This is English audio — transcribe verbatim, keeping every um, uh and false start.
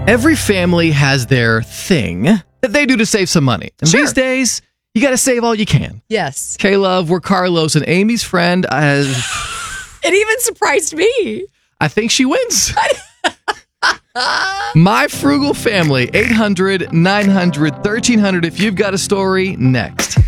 Every family has their thing that they do to save some money. And Sure. these days, you got to save all you can. Yes. K-Love, we're Carlos and Amy's friend. I, It even surprised me. I think she wins. My Frugal Family, eight hundred, nine hundred, thirteen hundred. If you've got a story, next.